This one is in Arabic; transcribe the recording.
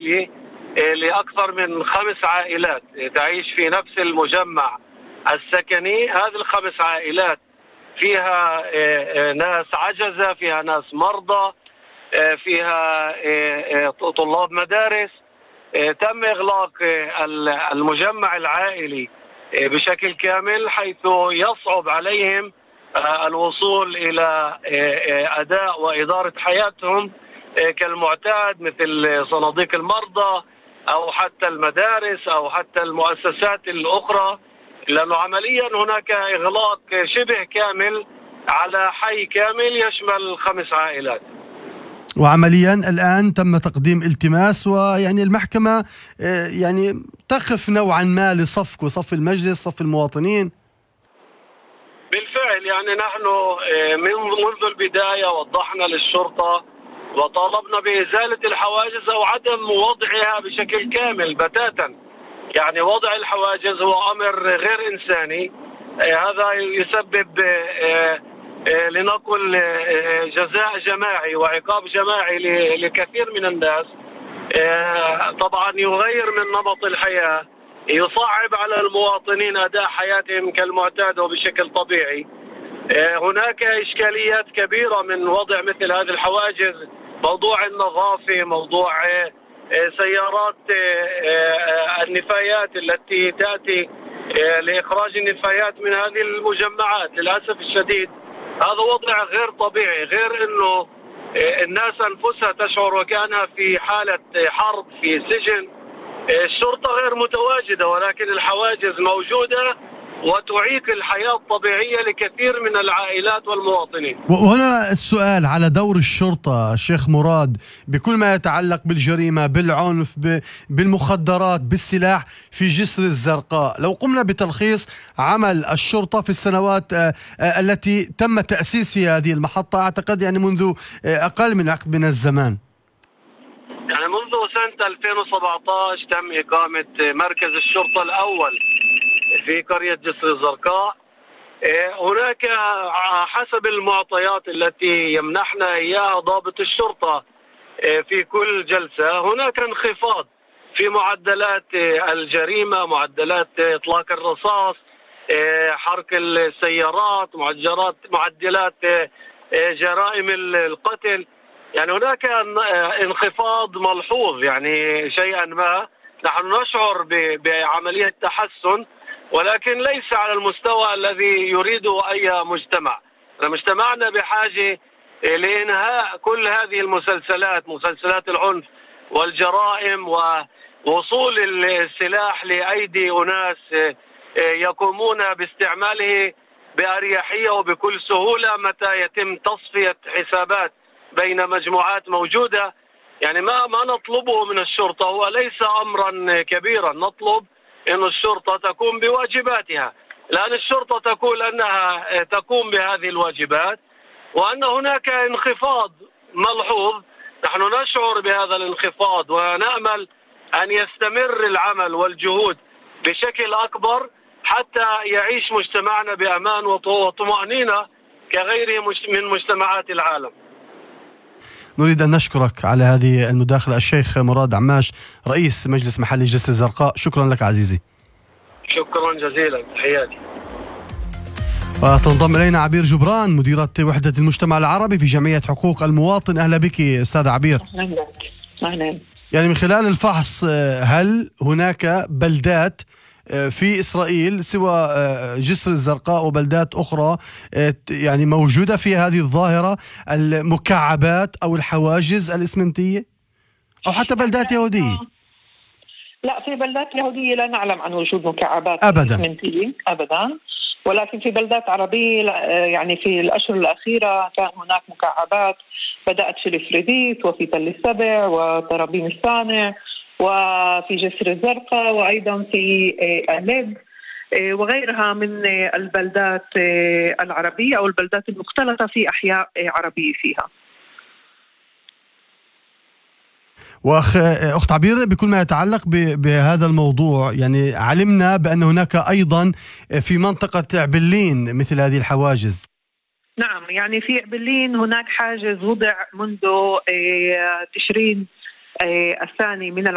العائلي لأكثر من 5 عائلات تعيش في نفس المجمع السكني. هذه ال5 عائلات فيها ناس عجزة، فيها ناس مرضى، فيها طلاب مدارس. تم إغلاق المجمع العائلي بشكل كامل، حيث يصعب عليهم الوصول إلى أداء وإدارة حياتهم كالمعتاد، مثل صناديق المرضى أو حتى المدارس أو حتى المؤسسات الأخرى، لأنه عمليا هناك إغلاق شبه كامل على حي كامل يشمل 5 عائلات. وعمليا الآن تم تقديم التماس، ويعني المحكمة يعني تخف نوعا ما لصفك وصف المجلس، صف المواطنين. بالفعل يعني نحن منذ البداية وضحنا للشرطة وطالبنا بإزالة الحواجز أو عدم وضعها بشكل كامل بتاتا. يعني وضع الحواجز هو أمر غير إنساني، هذا يسبب لنقل جزاء جماعي وعقاب جماعي لكثير من الناس. طبعا يغير من نمط الحياة، يصعب على المواطنين أداء حياتهم كالمعتاد وبشكل طبيعي. هناك إشكاليات كبيرة من وضع مثل هذه الحواجز، موضوع النظافة، موضوع سيارات النفايات التي تأتي لإخراج النفايات من هذه المجمعات. للأسف الشديد هذا وضع غير طبيعي، غير أنه الناس أنفسها تشعر وكأنها في حالة حرب في سجن. الشرطة غير متواجدة ولكن الحواجز موجودة وتعيق الحياة الطبيعية لكثير من العائلات والمواطنين. وهنا السؤال على دور الشرطة شيخ مراد بكل ما يتعلق بالجريمة، بالعنف، بالمخدرات، بالسلاح في جسر الزرقاء. لو قمنا بتلخيص عمل الشرطة في السنوات التي تم تأسيس فيها هذه المحطة، أعتقد يعني منذ أقل من عقد من الزمان. يعني منذ سنة 2017 تم إقامة مركز الشرطة الأول في قرية جسر الزرقاء. هناك حسب المعطيات التي يمنحنا إياها ضابط الشرطة في كل جلسة، هناك انخفاض في معدلات الجريمة، معدلات إطلاق الرصاص، حرق السيارات، معدلات جرائم القتل. يعني هناك انخفاض ملحوظ، يعني شيئا ما نحن نشعر بعملية تحسن، ولكن ليس على المستوى الذي يريده أي مجتمع. مجتمعنا بحاجة لإنهاء كل هذه المسلسلات، مسلسلات العنف والجرائم، ووصول السلاح لأيدي أناس يقومون باستعماله بأريحية وبكل سهولة متى يتم تصفية حسابات بين مجموعات موجودة. يعني ما نطلبه من الشرطة هو ليس أمرا كبيرا، نطلب أن الشرطة تقوم بواجباتها، لأن الشرطة تقول أنها تقوم بهذه الواجبات وأن هناك انخفاض ملحوظ. نحن نشعر بهذا الانخفاض ونأمل أن يستمر العمل والجهود بشكل أكبر حتى يعيش مجتمعنا بأمان وطمأنينة كغيره من مجتمعات العالم. نريد أن نشكرك على هذه المداخلة الشيخ مراد عماش، رئيس مجلس محلي جسر الزرقاء. شكرا لك عزيزي. شكرا جزيلا، تحياتي. وتنضم إلينا عبير جبران، مديرة وحدة المجتمع العربي في جمعية حقوق المواطن. أهلا بك أستاذ عبير. أهلا. يعني من خلال الفحص، هل هناك بلدات في إسرائيل سوى جسر الزرقاء وبلدات أخرى يعني موجودة في هذه الظاهرة، المكعبات أو الحواجز الإسمنتية، أو حتى بلدات يهودية؟ لا، في بلدات يهودية لا نعلم عن وجود مكعبات إسمنتية أبدا، ولكن في بلدات عربية يعني في الأشهر الأخيرة كان هناك مكعبات بدأت في الفريديت وفي تل السبع وطرابين الصانع وفي جسر الزرقاء وأيضا في ألب وغيرها من البلدات العربية أو البلدات المختلطة في أحياء عربية فيها. أخت عبير، بكل ما يتعلق بهذا الموضوع، يعني علمنا بأن هناك أيضا في منطقة عبلين مثل هذه الحواجز. نعم، يعني في عبلين هناك حاجز وضع منذ تشرين الثاني من